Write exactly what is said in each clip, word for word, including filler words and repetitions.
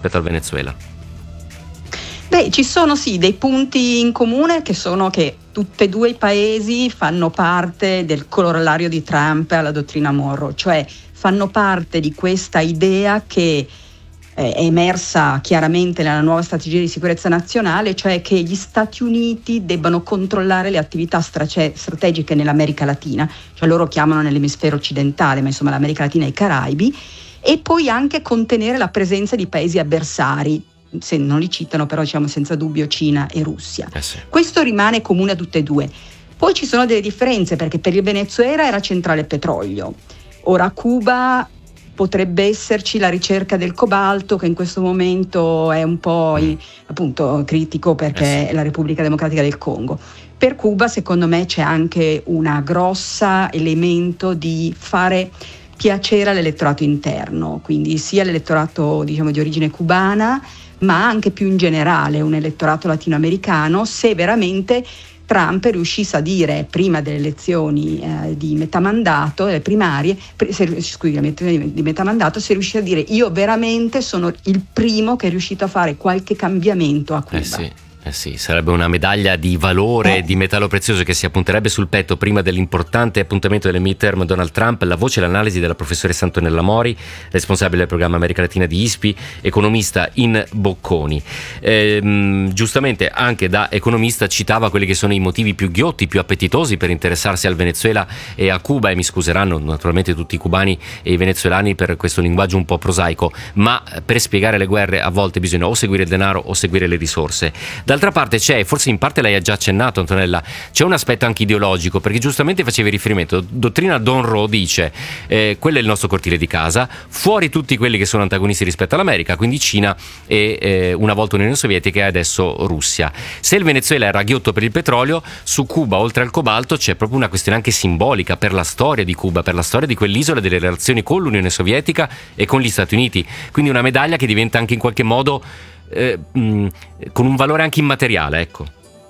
rispetto al Venezuela? Beh, ci sono sì dei punti in comune, che sono che tutti e due i paesi fanno parte del corollario di Trump alla dottrina Monroe, cioè fanno parte di questa idea che è emersa chiaramente nella nuova strategia di sicurezza nazionale, cioè che gli Stati Uniti debbano controllare le attività strate- strategiche nell'America Latina, cioè loro chiamano nell'emisfero occidentale, ma insomma l'America Latina e i Caraibi, e poi anche contenere la presenza di paesi avversari, se non li citano però diciamo senza dubbio Cina e Russia. Eh sì. Questo rimane comune a tutte e due. Poi ci sono delle differenze, perché per il Venezuela era centrale il petrolio, ora a Cuba potrebbe esserci la ricerca del cobalto, che in questo momento è un po' in, appunto critico perché eh sì. è la Repubblica Democratica del Congo. Per Cuba secondo me c'è anche una grossa elemento di fare piacere all'elettorato interno, quindi sia l'elettorato diciamo di origine cubana, ma anche più in generale un elettorato latinoamericano, se veramente Trump riuscisse a dire prima delle elezioni eh, di metà mandato, le primarie, se, scusi, le elezioni di metà mandato, se riuscisse a dire io veramente sono il primo che è riuscito a fare qualche cambiamento a Cuba. Eh sì. Eh sì, sarebbe una medaglia di valore, eh. di metallo prezioso che si appunterebbe sul petto prima dell'importante appuntamento delle midterm Donald Trump. La voce e l'analisi della professoressa Antonella Mori, responsabile del programma America Latina di I S P I, economista in Bocconi. Ehm, giustamente anche da economista citava quelli che sono i motivi più ghiotti, più appetitosi per interessarsi al Venezuela e a Cuba, e mi scuseranno naturalmente tutti i cubani e i venezuelani per questo linguaggio un po' prosaico, ma per spiegare le guerre a volte bisogna o seguire il denaro o seguire le risorse. D'altra parte c'è, forse in parte lei ha già accennato Antonella, c'è un aspetto anche ideologico, perché giustamente facevi riferimento, dottrina Monroe dice eh, quello è il nostro cortile di casa, fuori tutti quelli che sono antagonisti rispetto all'America, quindi Cina e eh, una volta Unione Sovietica e adesso Russia. Se il Venezuela era ghiotto per il petrolio, su Cuba oltre al cobalto c'è proprio una questione anche simbolica per la storia di Cuba, per la storia di quell'isola, delle relazioni con l'Unione Sovietica e con gli Stati Uniti, quindi una medaglia che diventa anche in qualche modo Eh, mh, con un valore anche immateriale, ecco.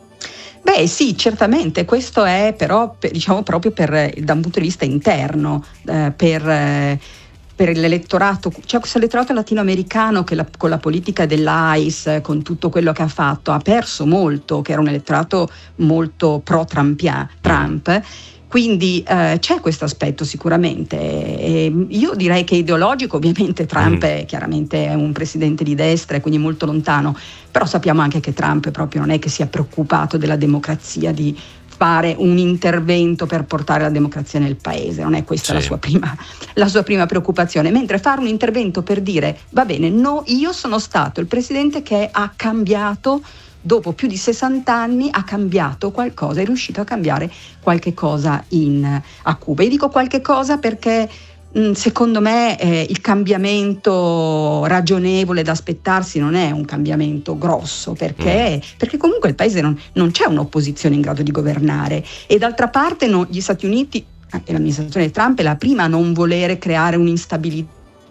Beh sì, certamente, questo è però per, diciamo proprio per, da un punto di vista interno, eh, per, eh, per l'elettorato, cioè questo elettorato latinoamericano che la, con la politica dell'A I S, con tutto quello che ha fatto, ha perso molto, che era un elettorato molto pro-Trumpia, Trump. Quindi eh, c'è questo aspetto sicuramente. E io direi che ideologico, ovviamente Trump Mm. è chiaramente un presidente di destra e quindi molto lontano, però sappiamo anche che Trump proprio non è che sia preoccupato della democrazia, di fare un intervento per portare la democrazia nel paese, non è questa Sì. la sua prima, la sua prima preoccupazione, mentre fare un intervento per dire va bene, no, io sono stato il presidente che ha cambiato, dopo più di sessanta anni ha cambiato qualcosa, è riuscito a cambiare qualche cosa in, a Cuba. Io dico qualche cosa perché mh, secondo me eh, il cambiamento ragionevole da aspettarsi non è un cambiamento grosso, perché, mm. perché comunque il paese non, non c'è un'opposizione in grado di governare, e d'altra parte no, gli Stati Uniti e l'amministrazione di Trump è la prima a non volere creare un'instabilità.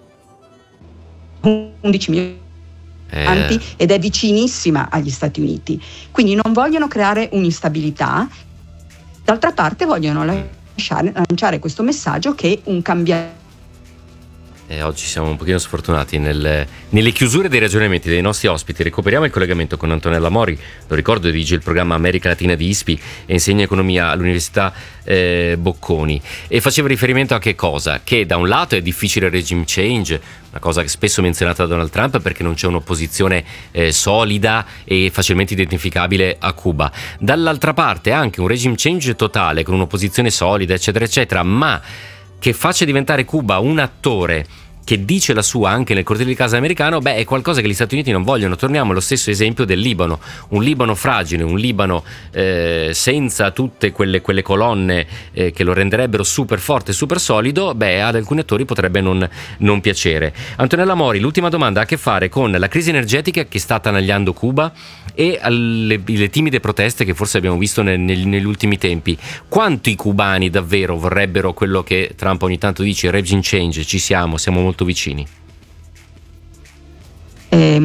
undici milioni Eh. ed è vicinissima agli Stati Uniti, quindi non vogliono creare un'instabilità, d'altra parte vogliono lasciare, lanciare questo messaggio che un cambiamento. Eh, oggi siamo un pochino sfortunati nel, nelle chiusure dei ragionamenti dei nostri ospiti. Recuperiamo il collegamento con Antonella Mori, lo ricordo, dirige il programma America Latina di I S P I e insegna economia all'Università eh, Bocconi, e faceva riferimento a che cosa? Che da un lato è difficile il regime change, una cosa che spesso menzionata da Donald Trump, perché non c'è un'opposizione eh, solida e facilmente identificabile a Cuba. Dall'altra parte anche un regime change totale con un'opposizione solida eccetera eccetera, ma che faccia diventare Cuba un attore che dice la sua anche nel cortile di casa americano, beh, è qualcosa che gli Stati Uniti non vogliono. Torniamo allo stesso esempio del Libano, un Libano fragile, un Libano eh, senza tutte quelle, quelle colonne eh, che lo renderebbero super forte, super solido, beh, ad alcuni attori potrebbe non, non piacere. Antonella Mori, l'ultima domanda ha a che fare con la crisi energetica che sta attanagliando Cuba e alle, le timide proteste che forse abbiamo visto nel, nel, negli ultimi tempi. Quanti cubani davvero vorrebbero quello che Trump ogni tanto dice, regime change? Ci siamo, siamo molto vicini. Eh,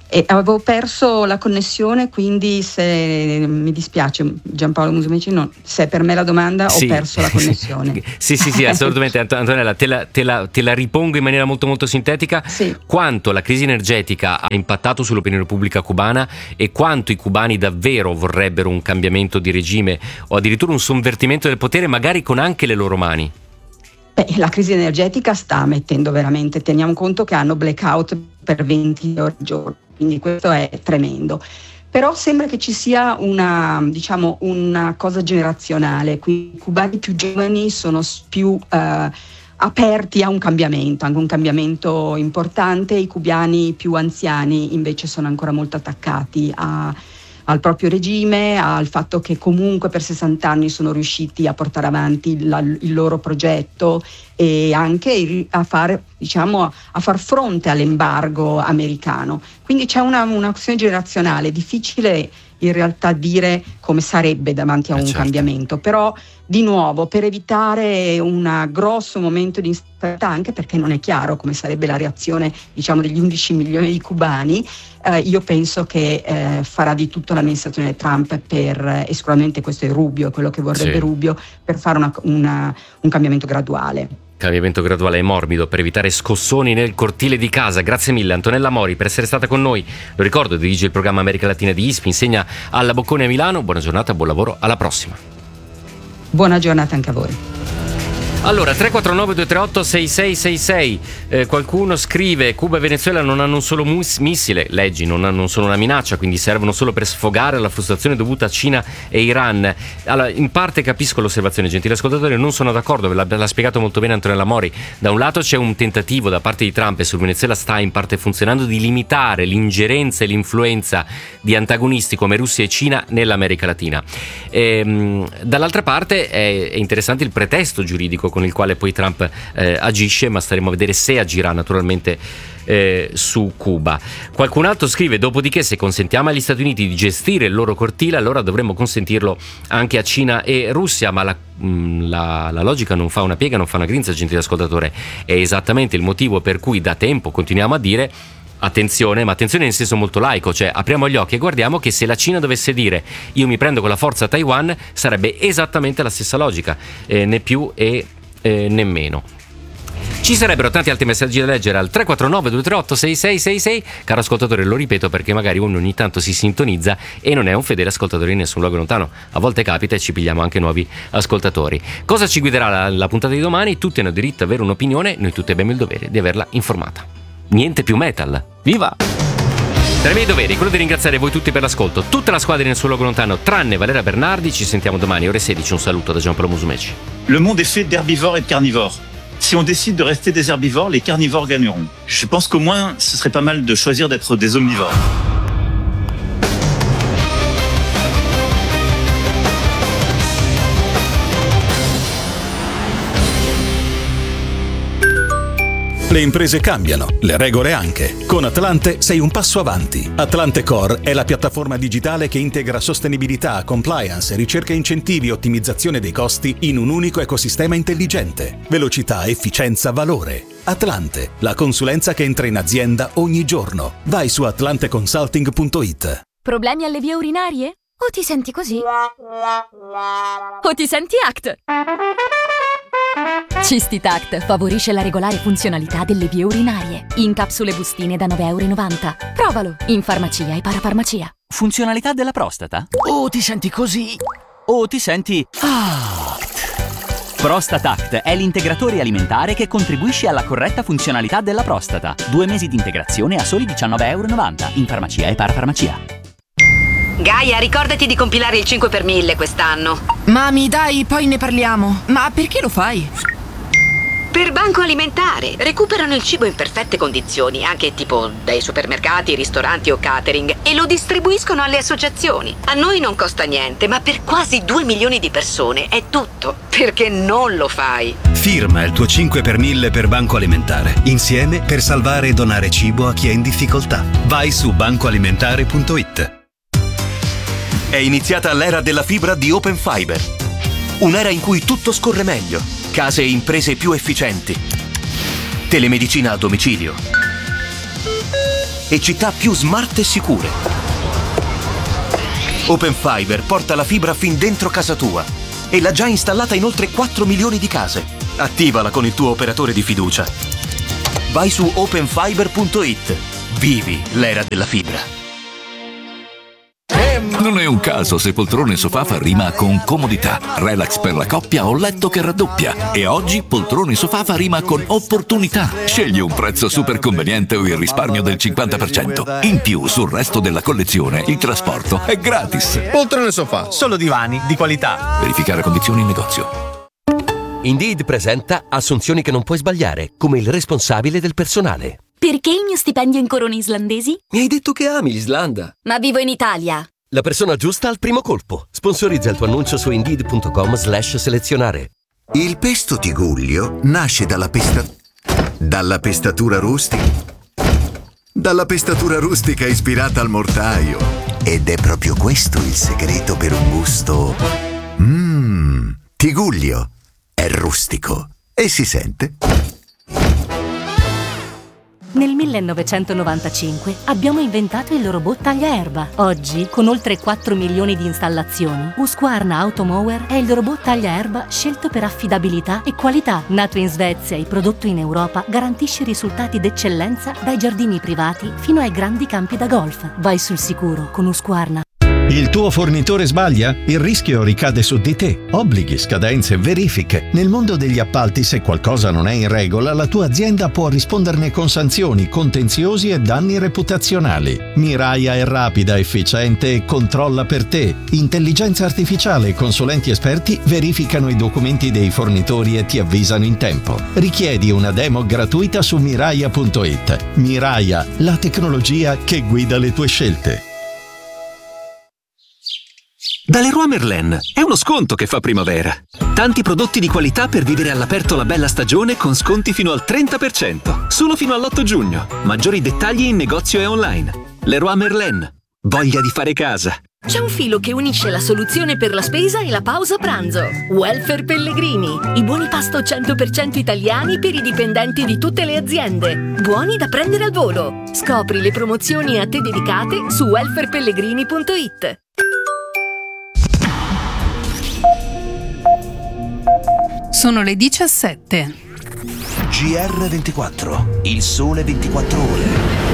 E avevo perso la connessione, quindi se mi dispiace Giampaolo Musumeci, no, se per me la domanda sì. ho perso la connessione. sì sì sì assolutamente. Antonella, te la, te, la, te la ripongo in maniera molto molto sintetica. Sì. Quanto la crisi energetica ha impattato sull'opinione pubblica cubana e quanto i cubani davvero vorrebbero un cambiamento di regime o addirittura un sovvertimento del potere, magari con anche le loro mani? Beh, la crisi energetica sta mettendo veramente, teniamo conto che hanno blackout per venti ore al giorno, quindi questo è tremendo. Però sembra che ci sia una, diciamo, una cosa generazionale, qui i cubani più giovani sono più eh, aperti a un cambiamento, anche un cambiamento importante, i cubani più anziani invece sono ancora molto attaccati a al proprio regime, al fatto che comunque per sessanta anni sono riusciti a portare avanti la, il loro progetto e anche a fare, diciamo, a far fronte all'embargo americano. Quindi c'è una, un'azione generazionale, difficile in realtà dire come sarebbe davanti a un eh certo. cambiamento, però di nuovo per evitare un grosso momento di instabilità, anche perché non è chiaro come sarebbe la reazione, diciamo, degli undici milioni di cubani, eh, io penso che eh, farà di tutto l'amministrazione Trump per, e sicuramente questo è Rubio, quello che vorrebbe sì. Rubio, per fare una, una, un cambiamento graduale. Cambiamento graduale e morbido per evitare scossoni nel cortile di casa. Grazie mille Antonella Mori per essere stata con noi. Lo ricordo, dirige il programma America Latina di I S P I, insegna alla Bocconi a Milano. Buona giornata, buon lavoro, alla prossima. Buona giornata anche a voi. Allora, tre quattro nove due tre otto sei sei sei sei, eh, qualcuno scrive: Cuba e Venezuela non hanno un solo mus- missile, leggi, non, hanno, non sono una minaccia, quindi servono solo per sfogare la frustrazione dovuta a Cina e Iran. Allora, in parte capisco l'osservazione, gentili ascoltatori, non sono d'accordo, l'ha, l'ha spiegato molto bene Antonella Mori. Da un lato c'è un tentativo da parte di Trump, e sul Venezuela sta in parte funzionando, di limitare l'ingerenza e l'influenza di antagonisti come Russia e Cina nell'America Latina. E, dall'altra parte è, è interessante il pretesto giuridico con il quale poi Trump eh, agisce, ma staremo a vedere se agirà naturalmente eh, su Cuba. Qualcun altro scrive: dopodiché, se consentiamo agli Stati Uniti di gestire il loro cortile, allora dovremmo consentirlo anche a Cina e Russia. Ma la, mh, la, la logica non fa una piega, non fa una grinza, gentile ascoltatore. È esattamente il motivo per cui da tempo continuiamo a dire: attenzione, ma attenzione in senso molto laico, cioè apriamo gli occhi e guardiamo che se la Cina dovesse dire io mi prendo con la forza Taiwan, sarebbe esattamente la stessa logica, eh, né più e eh, nemmeno. Ci sarebbero tanti altri messaggi da leggere al tre quattro nove due tre otto sei sei sei sei. Caro ascoltatore, lo ripeto perché magari uno ogni tanto si sintonizza e non è un fedele ascoltatore in nessun luogo lontano. A volte capita e ci pigliamo anche nuovi ascoltatori. Cosa ci guiderà la, la puntata di domani? Tutti hanno diritto ad avere un'opinione, noi tutti abbiamo il dovere di averla informata. Niente più metal. Viva! Tra i miei doveri, quello di ringraziare voi tutti per l'ascolto, tutta la squadra nel suo luogo lontano, tranne Valera Bernardi. Ci sentiamo domani ore sedici. Un saluto da Giampaolo Musumeci. Le monde est fait d'herbivores et de carnivores. Si on décide de rester des herbivores, les carnivores gagneront. Je pense qu'au moins, ce serait pas mal de choisir d'être des omnivores. Le imprese cambiano, le regole anche. Con Atlante sei un passo avanti. Atlante Core è la piattaforma digitale che integra sostenibilità, compliance, ricerca e incentivi e ottimizzazione dei costi in un unico ecosistema intelligente. Velocità, efficienza, valore. Atlante, la consulenza che entra in azienda ogni giorno. Vai su atlante consulting punto it. Problemi alle vie urinarie? O ti senti così? O ti senti A C T? Cistitact favorisce la regolare funzionalità delle vie urinarie. In capsule bustine da nove e novanta euro. Provalo in farmacia e parafarmacia. Funzionalità della prostata? O ti senti così? O ti senti A C T? Prostatact è l'integratore alimentare che contribuisce alla corretta funzionalità della prostata. Due mesi di integrazione a soli diciannove e novanta euro in farmacia e parafarmacia. Gaia, ricordati di compilare il cinque per mille quest'anno. Mami, dai, poi ne parliamo. Ma perché lo fai? Per Banco Alimentare. Recuperano il cibo in perfette condizioni, anche tipo dai supermercati, ristoranti o catering, e lo distribuiscono alle associazioni. A noi non costa niente, ma per quasi due milioni di persone è tutto. Perché non lo fai? Firma il tuo cinque per mille per Banco Alimentare. Insieme per salvare e donare cibo a chi è in difficoltà. Vai su banco alimentare punto it. È iniziata l'era della fibra di Open Fiber. Un'era in cui tutto scorre meglio, case e imprese più efficienti, telemedicina a domicilio, e città più smart e sicure. Open Fiber porta la fibra fin dentro casa tua e l'ha già installata in oltre quattro milioni di case. Attivala con il tuo operatore di fiducia. Vai su open fiber punto it. Vivi l'era della fibra. Non è un caso se poltrone sofà fa rima con comodità, relax per la coppia o letto che raddoppia. E oggi poltrone sofà fa rima con opportunità. Scegli un prezzo super conveniente o il risparmio del cinquanta per cento. In più, sul resto della collezione, il trasporto è gratis. Poltrone sofà, solo divani di qualità. Verificare condizioni in negozio. Indeed presenta assunzioni che non puoi sbagliare, come il responsabile del personale. Perché il mio stipendio in corone islandesi? Mi hai detto che ami l'Islanda. Ma vivo in Italia. La persona giusta al primo colpo. Sponsorizza il tuo annuncio su indeed punto com slash selezionare. Il pesto Tigullio nasce dalla pesta... dalla pestatura rustica. Dalla pestatura rustica ispirata al mortaio. Ed è proprio questo il segreto per un gusto... Mmm, Tigullio. È rustico e si sente. Nel millenovecentonovantacinque abbiamo inventato il robot tagliaerba. Oggi, con oltre quattro milioni di installazioni, Husqvarna Automower è il robot tagliaerba scelto per affidabilità e qualità. Nato in Svezia e prodotto in Europa, garantisce risultati d'eccellenza dai giardini privati fino ai grandi campi da golf. Vai sul sicuro con Husqvarna. Il tuo fornitore sbaglia? Il rischio ricade su di te. Obblighi, scadenze, verifiche. Nel mondo degli appalti, se qualcosa non è in regola, la tua azienda può risponderne con sanzioni, contenziosi e danni reputazionali. Miraia è rapida, efficiente e controlla per te. Intelligenza artificiale e consulenti esperti verificano i documenti dei fornitori e ti avvisano in tempo. Richiedi una demo gratuita su miraia punto it. Miraia, la tecnologia che guida le tue scelte. Da Leroy Merlin è uno sconto che fa primavera. Tanti prodotti di qualità per vivere all'aperto la bella stagione con sconti fino al trenta per cento. Solo fino all'otto giugno. Maggiori dettagli in negozio e online. Leroy Merlin. Voglia di fare casa. C'è un filo che unisce la soluzione per la spesa e la pausa pranzo. Welfare Pellegrini. I buoni pasto cento per cento italiani per i dipendenti di tutte le aziende. Buoni da prendere al volo. Scopri le promozioni a te dedicate su welfare pellegrini punto it. Sono le diciassette. G R ventiquattro, il sole ventiquattro ore.